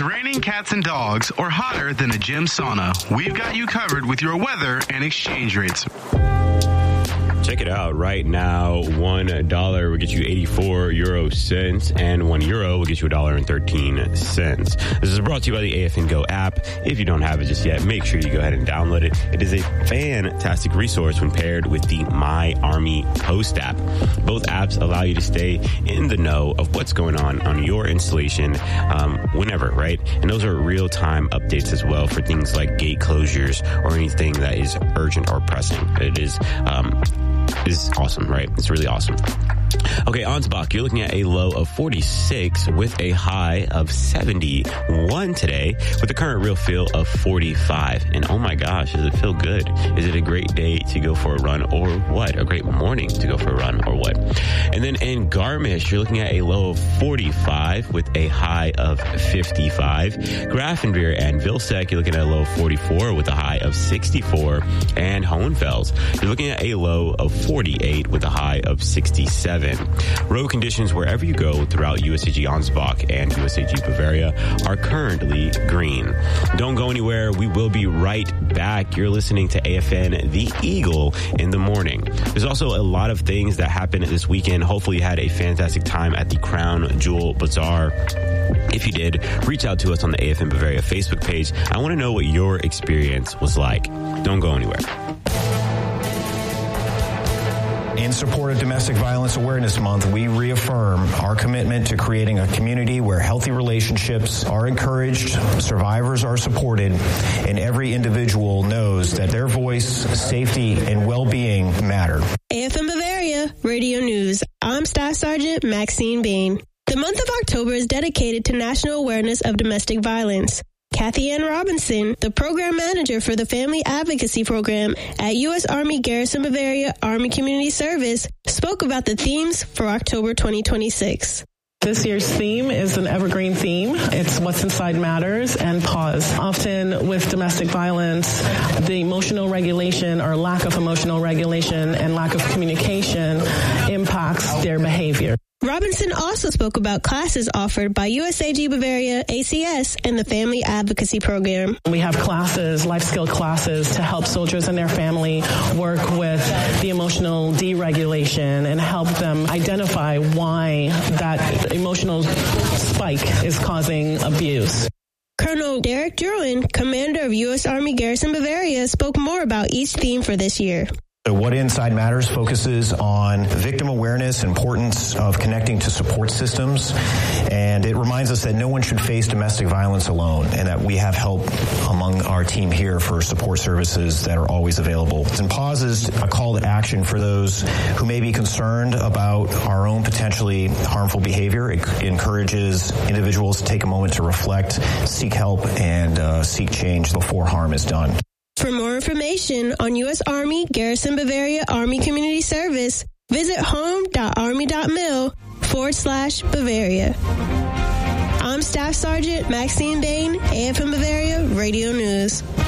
raining cats and dogs or hotter than a gym sauna, we've got you covered with your weather and exchange rates. Check it out. Right now, $1 will get you 84 euro cents, and €1 will get you $1.13. This is brought to you by the AFN Go app. If you don't have it just yet, make sure you go ahead and download it. It is a fantastic resource when paired with the My Army Post app. Both apps allow you to stay in the know of what's going on your installation whenever, right? And those are real-time updates as well for things like gate closures or anything that is urgent or pressing. It is awesome, right? It's really awesome. Okay, Ansbach, you're looking at a low of 46 with a high of 71 today with a current real feel of 45. And oh my gosh, does it feel good? Is it a great day to go for a run or what? A great morning to go for a run or what? And then in Garmisch, you're looking at a low of 45 with a high of 55. Grafenweer and Vilsek, you're looking at a low of 44 with a high of 64. And Hohenfels, you're looking at a low of 48 with a high of 67. Road conditions wherever you go throughout USAG Ansbach and USAG Bavaria are currently green. Don't go anywhere. We will be right back. You're listening to AFN The Eagle in the morning. There's also a lot of things that happened this weekend. Hopefully you had a fantastic time at the Crown Jewel Bazaar. If you did, reach out to us on the AFN Bavaria Facebook page. I want to know what your experience was like. Don't go anywhere. In support of Domestic Violence Awareness Month, we reaffirm our commitment to creating a community where healthy relationships are encouraged, survivors are supported, and every individual knows that their voice, safety, and well-being matter. AFM Bavaria, Radio News. I'm Staff Sergeant Maxine Bain. The month of October is dedicated to national awareness of domestic violence. Kathy Ann Robinson, the program manager for the Family Advocacy Program at U.S. Army Garrison Bavaria Army Community Service, spoke about the themes for October 2026. This year's theme is an evergreen theme. It's what's inside matters and pause. Often with domestic violence, the emotional regulation or lack of emotional regulation and lack of communication impacts their behavior. Robinson also spoke about classes offered by USAG Bavaria ACS and the Family Advocacy Program. We have classes, life skill classes, to help soldiers and their family work with the emotional deregulation and help them identify why that emotional spike is causing abuse. Colonel Derek Druin, commander of U.S. Army Garrison Bavaria, spoke more about each theme for this year. So What Inside Matters focuses on victim awareness, importance of connecting to support systems, and it reminds us that no one should face domestic violence alone and that we have help among our team here for support services that are always available. And Pause is a call to action for those who may be concerned about our own potentially harmful behavior. It encourages individuals to take a moment to reflect, seek help, and seek change before harm is done. For more information on U.S. Army Garrison Bavaria Army Community Service, visit home.army.mil/Bavaria. I'm Staff Sergeant Maxine Bain, AFM Bavaria Radio News.